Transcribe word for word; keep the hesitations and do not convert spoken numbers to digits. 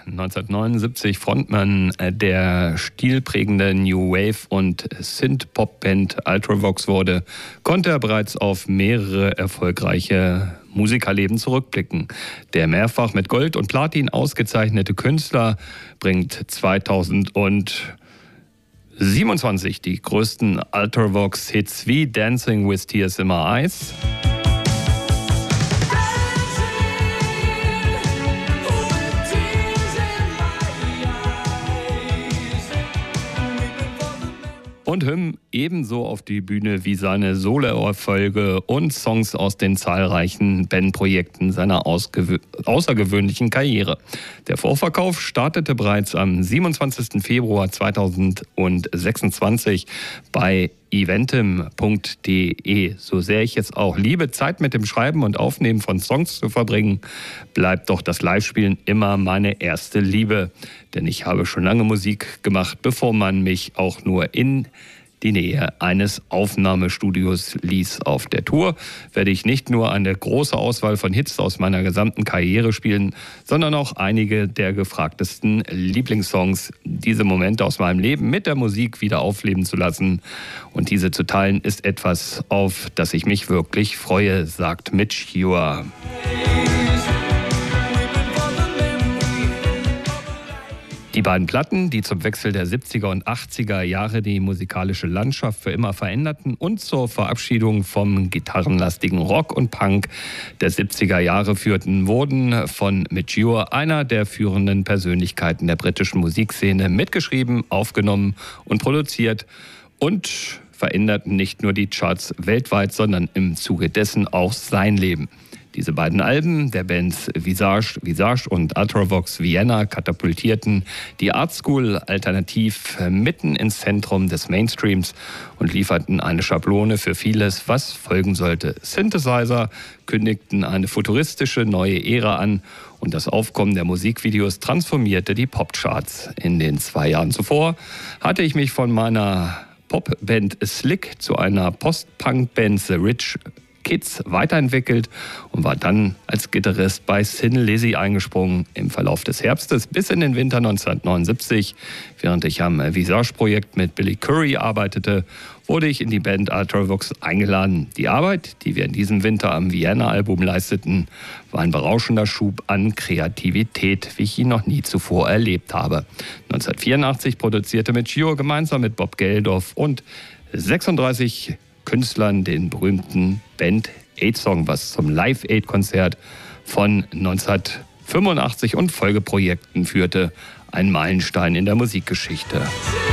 neunzehnhundertneunundsiebzig Frontmann der stilprägenden New Wave und Synth-Pop-Band Ultravox wurde, konnte er bereits auf mehrere erfolgreiche Musikerleben zurückblicken. Der mehrfach mit Gold und Platin ausgezeichnete Künstler bringt zweitausendsiebenundzwanzig die größten Ultravox-Hits wie Dancing with Tears in My Eyes, und Hymn ebenso auf die Bühne wie seine Soloerfolge und Songs aus den zahlreichen Bandprojekten seiner außergewöhnlichen Karriere. Der Vorverkauf startete bereits am siebenundzwanzigsten Februar zweitausendsechsundzwanzig bei eventim punkt de. So sehr ich es auch liebe, Zeit mit dem Schreiben und Aufnehmen von Songs zu verbringen, bleibt doch das Live-Spielen immer meine erste Liebe. Denn ich habe schon lange Musik gemacht, bevor man mich auch nur in die Nähe eines Aufnahmestudios ließ. Auf der Tour werde ich nicht nur eine große Auswahl von Hits aus meiner gesamten Karriere spielen, sondern auch einige der gefragtesten Lieblingssongs, diese Momente aus meinem Leben mit der Musik wieder aufleben zu lassen. Und diese zu teilen ist etwas, auf das ich mich wirklich freue, sagt Midge Ure. Die beiden Platten, die zum Wechsel der siebziger und achtziger Jahre die musikalische Landschaft für immer veränderten und zur Verabschiedung vom gitarrenlastigen Rock und Punk der siebziger Jahre führten, wurden von Midge Ure, einer der führenden Persönlichkeiten der britischen Musikszene, mitgeschrieben, aufgenommen und produziert und veränderten nicht nur die Charts weltweit, sondern im Zuge dessen auch sein Leben. Diese beiden Alben der Bands Visage, Visage und Ultravox Vienna katapultierten die Artschool alternativ mitten ins Zentrum des Mainstreams und lieferten eine Schablone für vieles, was folgen sollte. Synthesizer kündigten eine futuristische neue Ära an und das Aufkommen der Musikvideos transformierte die Popcharts. In den zwei Jahren zuvor hatte ich mich von meiner Popband Slick zu einer Post-Punk-Band The Rich Kids weiterentwickelt und war dann als Gitarrist bei Thin Lizzy eingesprungen. Im Verlauf des Herbstes bis in den Winter neunzehnhundertneunundsiebzig, während ich am Visage-Projekt mit Billy Currie arbeitete, wurde ich in die Band Ultravox eingeladen. Die Arbeit, die wir in diesem Winter am Vienna-Album leisteten, war ein berauschender Schub an Kreativität, wie ich ihn noch nie zuvor erlebt habe. neunzehnhundertvierundachtzig produzierte Midge Ure gemeinsam mit Bob Geldof und sechsunddreißig Künstlern den berühmten Band Aid Song, was zum Live-Aid-Konzert von neunzehnhundertfünfundachtzig und Folgeprojekten führte. Ein Meilenstein in der Musikgeschichte.